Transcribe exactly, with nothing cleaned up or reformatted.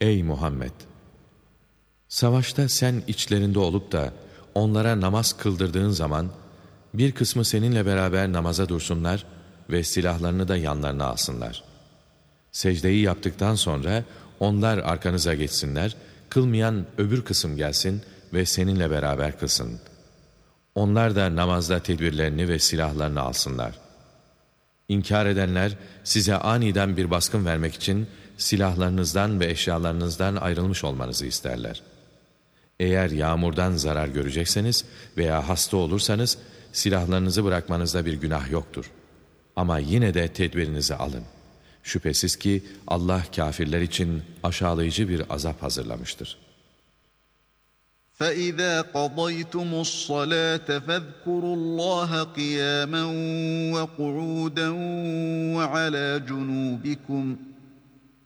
Ey Muhammed! Savaşta sen içlerinde olup da onlara namaz kıldırdığın zaman bir kısmı seninle beraber namaza dursunlar ve silahlarını da yanlarına alsınlar. Secdeyi yaptıktan sonra onlar arkanıza geçsinler, kılmayan öbür kısım gelsin ve seninle beraber kılsın. Onlar da namazda tedbirlerini ve silahlarını alsınlar. İnkar edenler size aniden bir baskın vermek için silahlarınızdan ve eşyalarınızdan ayrılmış olmanızı isterler. Eğer yağmurdan zarar görecekseniz veya hasta olursanız silahlarınızı bırakmanızda bir günah yoktur. Ama yine de tedbirinizi alın. Şüphesiz ki Allah kâfirler için aşağılayıcı bir azap hazırlamıştır. فَإِذَا قَضَيْتُمُ الصَّلَاةَ فَاذْكُرُوا اللّٰهَ قِيَامًا وَقُعُودًا وَعَلَى جُنُوبِكُمْ